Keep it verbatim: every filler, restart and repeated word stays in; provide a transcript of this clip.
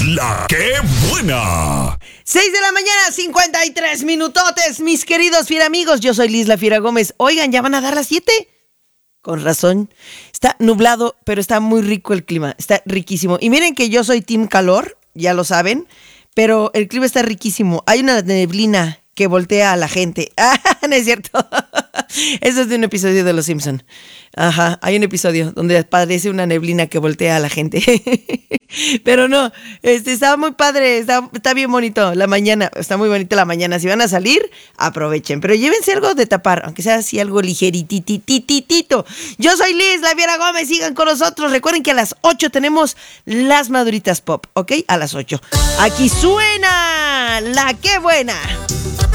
La que buena. seis de la mañana, cincuenta y tres minutotes, mis queridos fiera amigos. Yo soy Liz La Fiera Gómez. Oigan, ¿ya van a dar las siete? Con razón. Está nublado, pero está muy rico el clima. Está riquísimo. Y miren que yo soy team calor, ya lo saben, pero el clima está riquísimo. Hay una neblina que voltea a la gente. Ah, no es cierto. Eso es de un episodio de Los Simpson. Ajá, hay un episodio donde aparece una neblina que voltea a la gente. Pero no, este, está muy padre, está, está bien bonito la mañana, está muy bonita la mañana. Si van a salir, aprovechen, pero llévense algo de tapar, aunque sea así algo ligerititititito. Yo soy Liz La Fiera Gómez, sigan con nosotros. Recuerden que a las ocho tenemos las Maduritas Pop, ¿ok? A las ocho. Aquí suena La que buena.